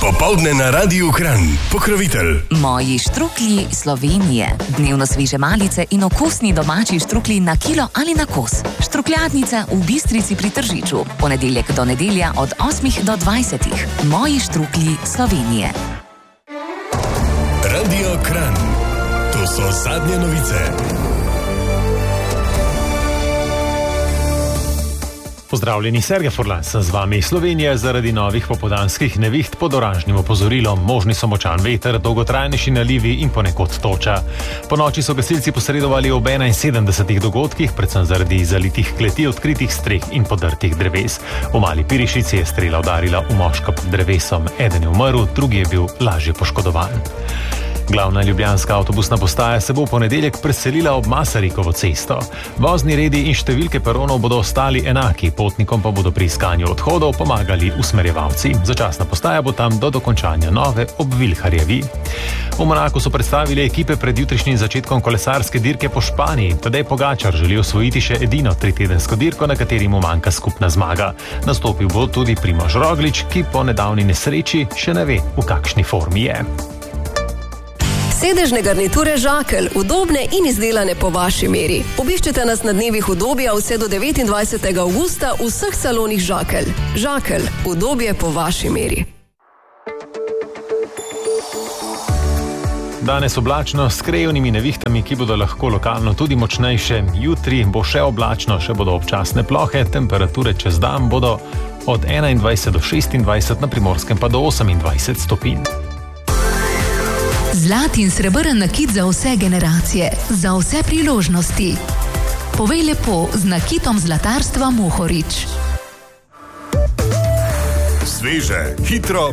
Popoldne na Radiu Kranj. Pokrovitelj Moji štruklji Slovenije. Dnevno sveže malice in okusni domači štruklji na kilo ali na kos. Štrukljadnica v Bistrici pri Tržiču. Ponedeljek do nedelja od 8 do 20. Moji štruklji Slovenije. Radio Kranj. To so zadnje novice. Pozdravljeni, Sergej Furlan sem z vami. Slovenija zaradi novih popoldanskih neviht pod oranžnim opozorilom. Možni so močan veter, dolgotrajnejši nalivi in ponekod toča. Po noči so gasilci posredovali ob 71 dogodkih, predvsem zaradi zalitih kleti, odkritih streh in podrtih dreves. V Mali Pirišici je strela udarila v moška pod drevesom. Eden je umrl, drugi je bil lažje poškodovan. Glavna ljubljanska avtobusna postaja se bo v ponedeljek preselila ob Masarikovo cesto. Vozni redi in številke peronov bodo ostali enaki, potnikom pa bodo pri iskanju odhodov pomagali usmerjevalci. Začasna postaja bo tam do dokončanja nove ob Vilharjevi. V Monaku so predstavili ekipe pred jutrišnjim začetkom kolesarske dirke po Španiji. Tadej Pogačar želi osvojiti še edino tritedensko dirko, na kateri mu manjka skupna zmaga. Nastopil bo tudi Primož Roglič, ki po nedavni nesreči še ne ve, v kakšni formi je. Sedežne garniture Žakelj, udobne in izdelane po vaši meri. Obiščite nas na dnevih udobja vse do 29. avgusta v vseh salonih Žakelj. Žakelj, udobje po vaši meri. Danes oblačno s krajevnimi nevihtami, ki bodo lahko lokalno tudi močnejše. Jutri bo še oblačno, še bodo občasne plohe, temperature čez dan bodo od 21 do 26, na Primorskem pa do 28 stopinj. Zlat in srebrn nakit za vse generacije, za vse priložnosti. Povej lepo z nakitom zlatarstva Mohorič. Sveže, hitro,